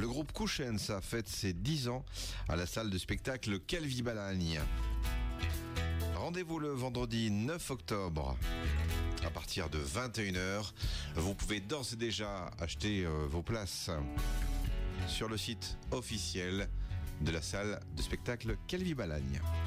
Le groupe Couchensa fête ses 10 ans à la salle de spectacle Calvi-Balagne. Rendez-vous le vendredi 9 octobre à partir de 21h. Vous pouvez d'ores et déjà acheter vos places sur le site officiel de la salle de spectacle Calvi-Balagne.